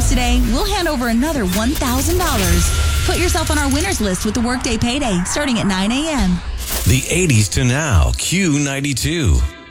wins today, we'll hand over another $1,000. Put yourself on our winners list with the Workday Payday starting at 9 a.m. The 80s to now, Q92.